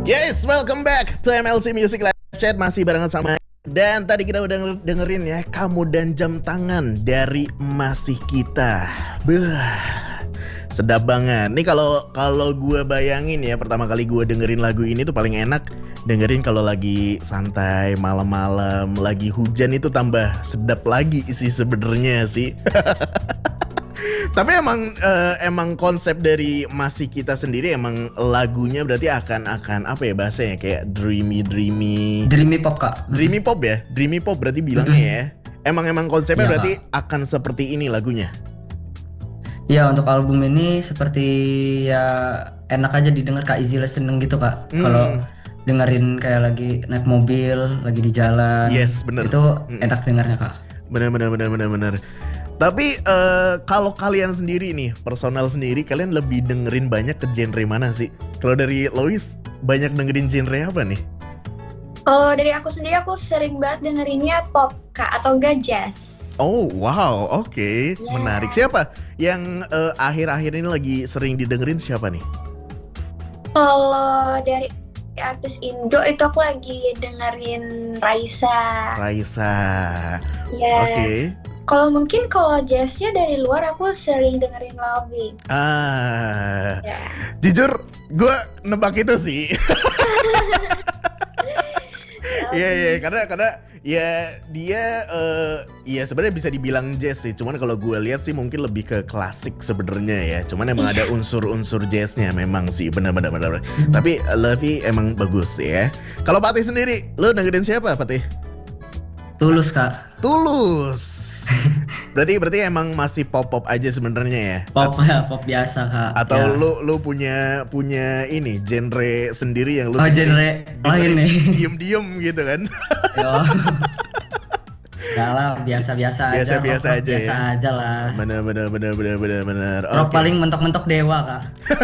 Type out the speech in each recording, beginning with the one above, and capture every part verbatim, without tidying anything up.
Yes, welcome back to M L C Music Live Chat. Masih barengan sama. Dan tadi kita udah dengerin ya Kamu dan Jam Tangan dari Masih Kita. Beuh, sedap banget. Nih kalau kalau gue bayangin ya, pertama kali gue dengerin lagu ini tuh paling enak dengerin kalau lagi santai malam-malam, lagi hujan, itu tambah sedap lagi sih sebenarnya sih. Tapi emang uh, emang konsep dari Masih Kita sendiri emang lagunya berarti akan akan apa ya bahasanya, kayak dreamy dreamy dreamy pop kak. Dreamy pop ya, dreamy pop berarti bilangnya ya. Emang emang konsepnya Iya, berarti Kak. akan seperti ini lagunya. Ya untuk album ini seperti ya enak aja didengar kak, easy listening gitu kak. Hmm. Kalau dengerin kayak lagi naik mobil, lagi di jalan. Yes, bener. Itu Mm-mm. enak dengarnya kak. Benar benar benar benar benar. Tapi uh, kalau kalian sendiri nih, personal sendiri, kalian lebih dengerin banyak ke genre mana sih? Kalau dari Lois, banyak dengerin genre apa nih? Kalau dari aku sendiri, aku sering banget dengerinnya pop kak atau enggak jazz. Oh wow, oke, okay. Yeah. Menarik. Siapa yang uh, akhir-akhir ini lagi sering didengerin, siapa nih? Kalau dari artis Indo itu aku lagi dengerin Raisa. Raisa. Ya. Oke. Okay. Kalau mungkin kalau jazznya dari luar aku sering dengerin Loving. Ah, Ya. jujur, gue nebak itu sih. Iya iya, karena karena ya dia uh, ya sebenarnya bisa dibilang jazz sih. Cuman kalau gue lihat sih mungkin lebih ke klasik sebenarnya ya. Cuman emang ada unsur-unsur jazznya memang sih, benar-benar benar. Tapi Lovey emang bagus ya. Kalau Patih sendiri, lo dengerin siapa Patih? Tulus kak. Tulus. Berarti berarti emang masih pop-pop aja sebenarnya ya. Pop ya, pop biasa kak. Atau ya. lu lu punya punya ini genre sendiri yang lu Oh dengerin- genre lain nih. diem-diem gitu kan. Yo. Ya lah biasa-biasa aja. Biasa-biasa rock, rock aja Biasa ya. aja lah. Bener bener bener bener bener bener. Rock Oke. paling mentok-mentok Dewa kak.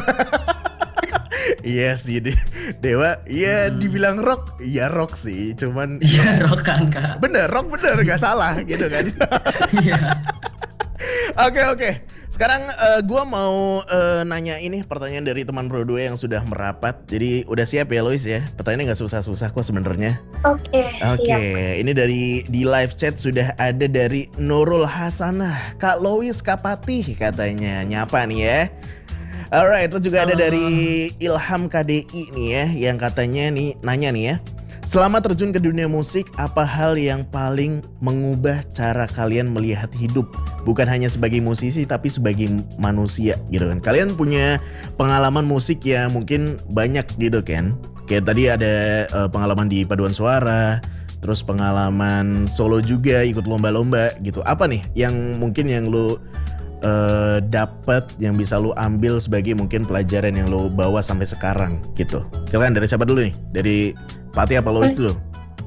Iya sih De- Dewa, iya dibilang rock, iya rock sih, cuman Iya rock kan kak. bener rock bener gak salah gitu kan. Iya. Oke oke. Sekarang uh, gue mau uh, nanya ini pertanyaan dari teman Pro dua yang sudah merapat. Jadi udah siap ya Lois ya? Pertanyaannya nggak susah-susah kok sebenarnya. Oke, Oke, siap. ini dari di live chat sudah ada dari Nurul Hasanah. Kak Lois Kapatih katanya nyapa nih ya. Alright, terus juga ada Halo. dari Ilham K D I nih ya, yang katanya nih nanya nih ya. Selama terjun ke dunia musik, apa hal yang paling mengubah cara kalian melihat hidup? Bukan hanya sebagai musisi, tapi sebagai manusia gitu kan. Kalian punya pengalaman musik yang mungkin banyak gitu kan. Kayak tadi ada uh, pengalaman di paduan suara, terus pengalaman solo juga, ikut lomba-lomba gitu. Apa nih yang mungkin yang lu uh, dapat, yang bisa lu ambil sebagai mungkin pelajaran yang lu bawa sampai sekarang gitu? Silakan, dari siapa dulu nih? Dari Patih apa Lois dulu?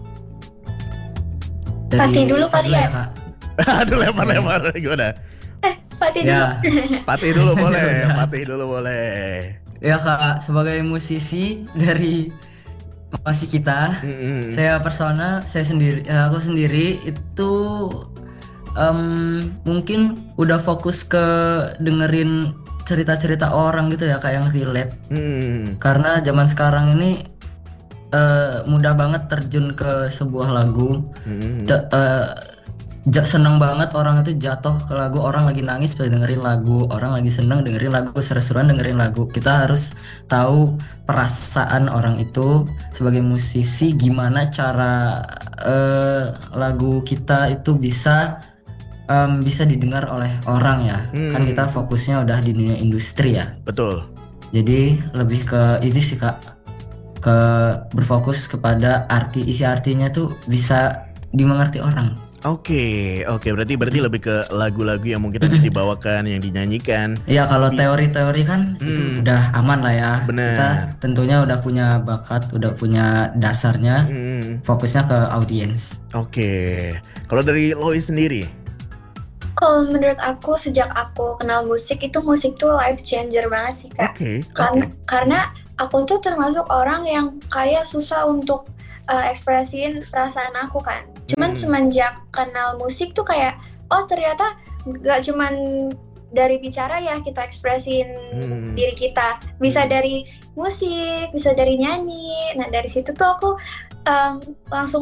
Dari Patih dulu saya kali ya? kak. Aduh, lempar-lempar gimana? Fatih dulu. Ya. Patih dulu boleh, Patih dulu boleh. Ya kak, sebagai musisi dari Masih Kita, Mm-mm. saya personal, saya sendiri, ya, aku sendiri itu em, mungkin udah fokus ke dengerin cerita-cerita orang gitu ya, kayak yang relate. Mm. Karena zaman sekarang ini eh, mudah banget terjun ke sebuah lagu. Mm. Ja- eh, ja- seneng banget orang itu jatuh ke lagu, orang lagi nangis pada dengerin lagu, orang lagi seneng dengerin lagu, seru-seruan dengerin lagu. Kita harus tahu perasaan orang itu sebagai musisi, gimana cara eh, lagu kita itu bisa em, bisa didengar oleh orang ya. Hmm. Kan kita fokusnya udah di dunia industri ya. Betul. Jadi lebih ke itu sih kak, ke berfokus kepada arti, isi artinya tuh bisa dimengerti orang. Oke, oke, berarti berarti lebih ke lagu-lagu yang mungkin nanti dibawakan, yang dinyanyikan. Iya kalau Bis- teori-teori kan itu Hmm. udah aman lah ya. Bener. Kita tentunya udah punya bakat, udah punya dasarnya. Mm. Fokusnya ke audiens. Oke, kalau dari Lois sendiri? Kalau menurut aku sejak aku kenal musik itu musik tuh life changer banget sih kak. Oke, Karena oke. karena aku tuh termasuk orang yang kayak susah untuk uh, ekspresiin perasaan aku kan. Cuman Hmm. semenjak kenal musik tuh kayak oh ternyata nggak cuman dari bicara ya kita ekspresin Hmm. diri kita. Bisa Hmm. dari musik, bisa dari nyanyi. Nah dari situ tuh aku em, langsung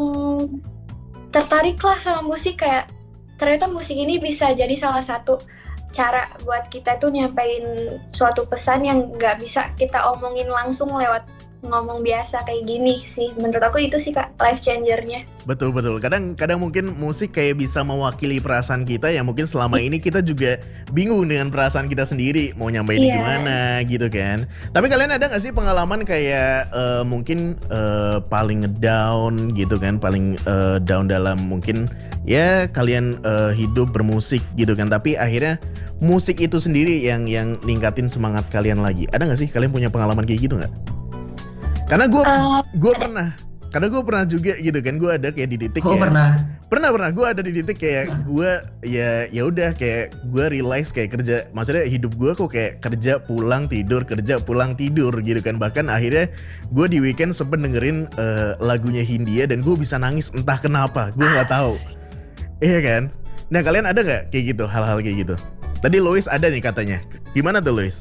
tertarik lah sama musik, kayak ternyata musik ini bisa jadi salah satu cara buat kita tuh nyampein suatu pesan yang nggak bisa kita omongin langsung lewat ngomong biasa kayak gini sih. Menurut aku itu sih Kak life changernya. Betul betul. Kadang kadang mungkin musik kayak bisa mewakili perasaan kita yang mungkin selama ini kita juga bingung dengan perasaan kita sendiri mau nyampein Iya. gimana gitu kan. Tapi kalian ada nggak sih pengalaman kayak eh, mungkin eh, paling ngedown gitu kan, paling eh, down dalam mungkin ya kalian eh, hidup bermusik gitu kan, tapi akhirnya musik itu sendiri yang yang ningkatin semangat kalian lagi. Ada nggak sih kalian punya pengalaman kayak gitu nggak? Karena gue Eh, gue pernah, karena gue pernah juga gitu kan, gue ada kayak di titik Oh ya. pernah. Pernah pernah gue ada di titik kayak gue ya ya udah kayak gue realize kayak kerja, maksudnya hidup gue kok kayak kerja pulang tidur kerja pulang tidur gitu kan. Bahkan akhirnya gue di weekend sempet dengerin eh, lagunya Hindia dan gue bisa nangis entah kenapa, gue nggak tahu. Iya kan? Nah kalian ada nggak kayak gitu, hal-hal kayak gitu? Tadi Lois ada nih katanya. Gimana tuh Lois?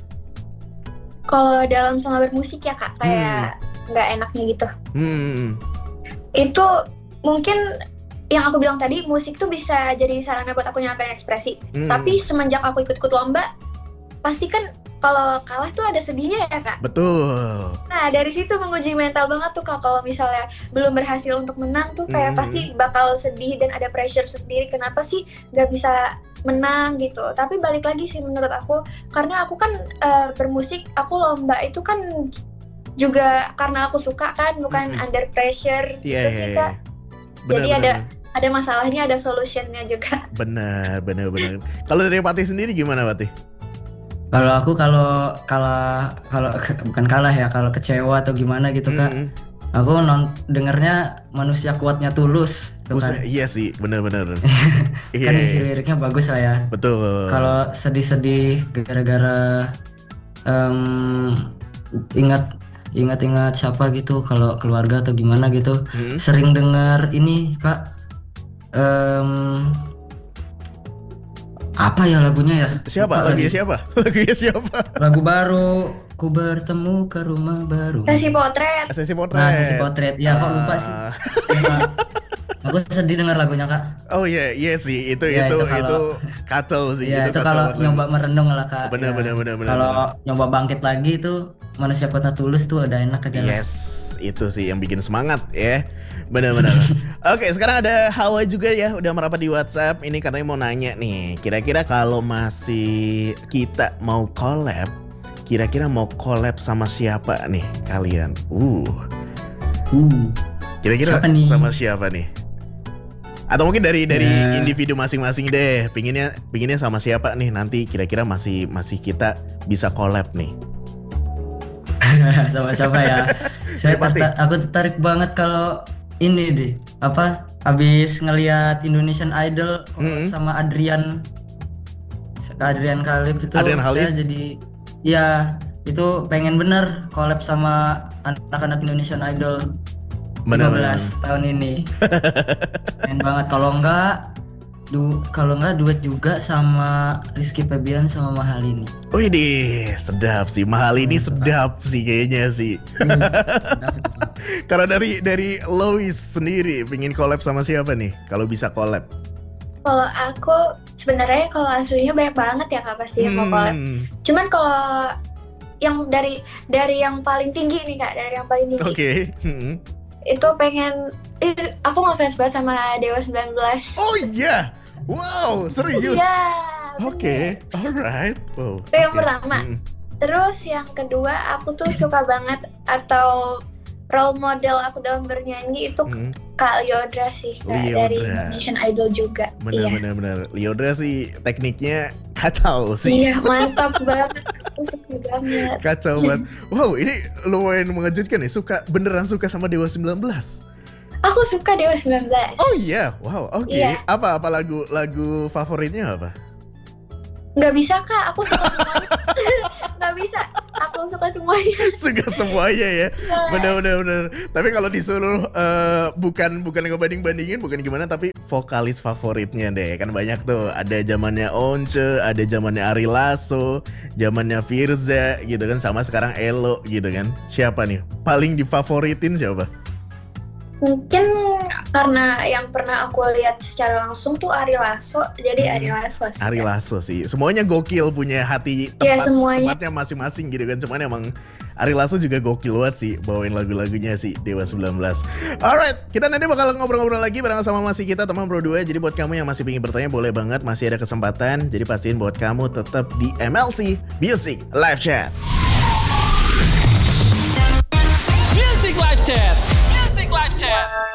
kalau dalam sama bermusik ya Kak, kayak nggak enaknya gitu. Hmm. Itu mungkin yang aku bilang tadi, musik tuh bisa jadi sarana buat aku nyampein ekspresi. hmm. Tapi semenjak aku ikut-ikut lomba, pasti kan kalau kalah tuh ada sedihnya ya Kak. Betul. Nah dari situ menguji mental banget tuh Kak. Kalau misalnya belum berhasil untuk menang tuh kayak Hmm. pasti bakal sedih dan ada pressure sendiri. Kenapa sih nggak bisa menang gitu. Tapi balik lagi sih menurut aku, karena aku kan eh, bermusik, aku lomba itu kan juga karena aku suka kan, bukan Mm-mm. under pressure Iya, gitu sih iya, Kak. iya. Jadi Benar, ada benar. ada masalahnya, ada solutionnya juga. Benar, benar, benar. Kalau dari Patih sendiri gimana Patih? Kalau aku kalau kalah kalau bukan kalah ya, kalau kecewa atau gimana gitu Kak. Hmm. Aku non dengernya Manusia Kuatnya Tulus tuh kan. Buset, iya sih, benar-benar. Iya, Kan iya, isi iya. liriknya bagus lah ya. Betul. Kalau sedih-sedih gara-gara em, ingat ingat-ingat siapa gitu, kalau keluarga atau gimana gitu, Hmm. sering dengar ini Kak, em, apa ya lagunya ya? Siapa? Lupa Lagunya lagi. siapa? Lagunya siapa? Lagu baru, ku bertemu ke rumah baru. Sesi potret. Sesi potret. Nah, Sesi Potret. Ya kok lupa sih. Ah. Lupa. Aku sedih dengar lagunya Kak. Oh iya, iya sih. Itu Ya, itu itu kalau- itu kacau sih. Ya itu kacau kalau banget. nyoba merenung lah Kak. Bener, Ya. bener, bener, bener, Kalau bener. nyoba bangkit lagi itu Manusia Kuatnya Tulus tuh udah enak aja lah. Yes, itu sih yang bikin semangat ya. Benar-benar. Oke, sekarang ada Hawa juga ya, udah merapat di WhatsApp. Ini katanya mau nanya nih, kira-kira kalau masih kita mau collab, kira-kira mau collab sama siapa nih kalian? Uh, Uh. kira-kira Siapa nih? sama siapa nih? Atau mungkin dari dari Ya. individu masing-masing deh. Pinginnya pinginnya sama siapa nih nanti kira-kira masih masih kita bisa collab nih. Sama siapa ya? Saya Dari Patih. terta- aku tertarik banget kalau ini deh, apa? Habis ngelihat Indonesian Idol Mm-mm. sama Adrian Adrian Khalif itu, Adrian Khalif? saya jadi ya itu pengen bener collab sama anak-anak Indonesian Idol Benar, lima belas tahun ini. Pengen banget, kalau enggak du kalau enggak duet juga sama Rizky Febian sama Mahalini. Wih deh, sedap sih. Mahal ini Mantap. sedap sih kayaknya sih. Hmm, sedap itu, Bang. Kalau dari dari Lois sendiri pingin collab sama siapa nih? Kalau bisa collab. Kalau aku sebenarnya kalau aslinya banyak banget ya Kak pasti yang mau collab. Hmm, Cuman kalau yang dari dari yang paling tinggi nih Kak, dari yang paling tinggi Oke. Hmm. itu pengen, eh, aku ngefans banget sama Dewa sembilan belas. Oh iya. Wow, serius. Iya. Oke, alright. Wow. Itu yang oke. pertama. Hmm. Terus yang kedua aku tuh suka banget atau role model aku dalam bernyanyi itu Hmm. Kak Lyodra sih Kak, dari Lyodra. Indonesian Idol juga. Bener Iya. bener bener. Lyodra sih tekniknya kacau sih. Iya, mantap banget. Aku suka banget. Kacau banget. Wow, ini lumayan mengejutkan nih. Suka beneran suka sama Dewa sembilan belas. Aku suka Dewa sembilan belas. Oh iya, wow, oke. Iya. Apa apa lagu lagu favoritnya apa? Nggak bisa Kak, aku suka semuanya. Nggak bisa. Aku suka semuanya. Suka semuanya ya. Bener-bener bener. Tapi kalau disuruh uh, bukan bukan ngebanding-bandingin, bukan gimana, tapi vokalis favoritnya deh. Kan banyak tuh. Ada zamannya Once, ada zamannya Ari Lasso, zamannya Firza gitu kan, sama sekarang Elo gitu kan. Siapa nih? Paling difavoritin siapa? Mungkin karena yang pernah aku lihat secara langsung tuh Ari Lasso, jadi Ari Lasso sih. Ari Lasso sih. Semuanya gokil, punya hati tempat, Ya, semuanya. tempatnya masing-masing gitu kan. Cuman emang Ari Lasso juga gokil banget sih bawain lagu-lagunya sih Dewa sembilan belas. Alright, kita nanti bakal ngobrol-ngobrol lagi bareng sama Masih kita teman Pro dua. Jadi buat kamu yang masih pengen bertanya boleh banget, masih ada kesempatan. Jadi pastiin buat kamu tetap di M L C Music Live Chat. Music Live Chat. Music Live Chat.